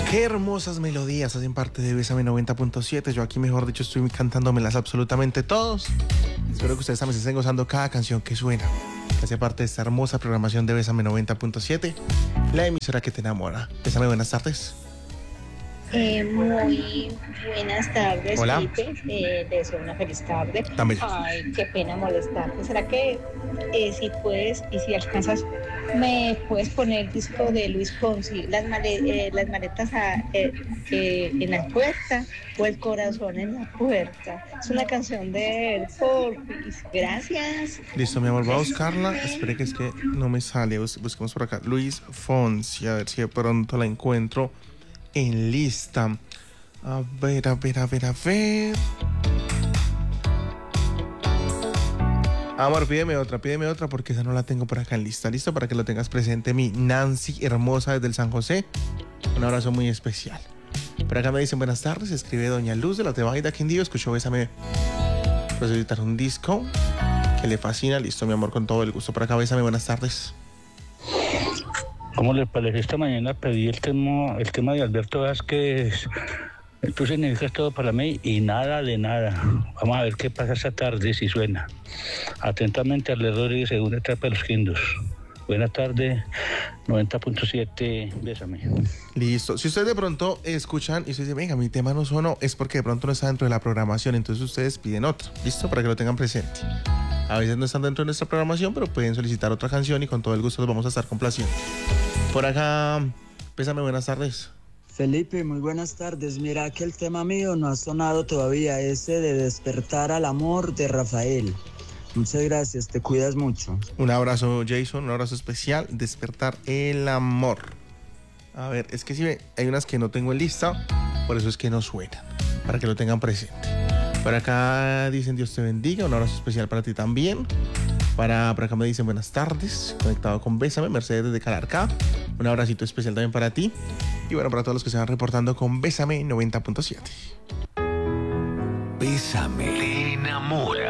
Qué hermosas melodías hacen parte de Bésame 90.7. Yo aquí, mejor dicho, estoy cantándomelas absolutamente todos. Espero que ustedes también se estén gozando cada canción que suena, que hace parte de esta hermosa programación de Bésame 90.7, la emisora que te enamora. Bésame, buenas tardes. Muy buenas tardes, Hola. Pipe. Les deseo una feliz tarde. También. Ay, qué pena molestarte. ¿Será que si puedes y si alcanzas, me puedes poner el disco de Luis Fonsi, las maletas en la puerta o el corazón en la puerta? Es una canción de él, porfis. Gracias. Listo, mi amor, voy a buscarla. Espere que es que no me sale. Busquemos por acá. Luis Fonsi, a ver si de pronto la encuentro en lista. A ver. Amor, pídeme otra porque esa no la tengo por acá en lista. Listo, para que lo tengas presente, mi Nancy hermosa desde el San José. Un abrazo muy especial. Por acá me dicen buenas tardes, escribe Doña Luz de la Tebaida Quindío. Escuchó Bésame, pues editar un disco que le fascina. Listo, mi amor, con todo el gusto. Por acá, Bésame, buenas tardes. ¿Cómo les parece? Esta mañana pedí el tema de Alberto Vázquez. Tú significas todo para mí y nada de nada. Vamos a ver qué pasa esta tarde si suena. Atentamente, Arle Rodríguez, segunda etapa de los Quindos. Buena tarde, 90.7, bésame. Listo. Si ustedes de pronto escuchan y ustedes dicen, venga, mi tema no sonó, es porque de pronto no está dentro de la programación, entonces ustedes piden otro. Listo, para que lo tengan presente. A veces no están dentro de nuestra programación, pero pueden solicitar otra canción y con todo el gusto los vamos a estar complaciendo. Por acá, Bésame, buenas tardes. Felipe, muy buenas tardes. Mira que el tema mío no ha sonado todavía, ese de Despertar al Amor de Rafael. Muchas gracias, te cuidas mucho. Un abrazo, Jason, un abrazo especial. Despertar el amor. A ver, es que si hay unas que no tengo en lista, por eso es que no suenan, para que lo tengan presente. Por acá dicen Dios te bendiga, un abrazo especial para ti también. Por acá me dicen buenas tardes, conectado con Bésame, Mercedes desde Calarcá. Un abracito especial también para ti. Y bueno, para todos los que se van reportando con Bésame 90.7. Bésame, te enamora.